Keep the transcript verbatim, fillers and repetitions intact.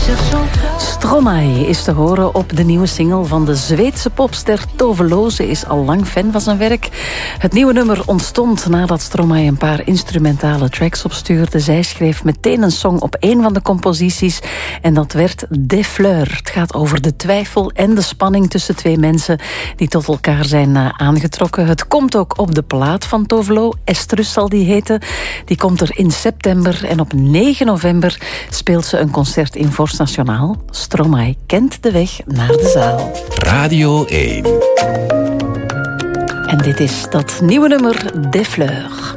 Stromae is te horen op de nieuwe single van de Zweedse popster Tove Lo. Ze is al lang fan van zijn werk. Het nieuwe nummer ontstond nadat Stromae een paar instrumentale tracks opstuurde. Zij schreef meteen een song op één van de composities en dat werd Des Fleurs. Het gaat over de twijfel en de spanning tussen twee mensen die tot elkaar zijn uh, aangetrokken. Het komt ook op de plaat van Tove Lo. Estrus zal die heten. Die komt er in september en op negen november speelt ze een concert in Vorst Nationaal. Stromae kent de weg naar de zaal. Radio één. En dit is dat nieuwe nummer Des Fleurs.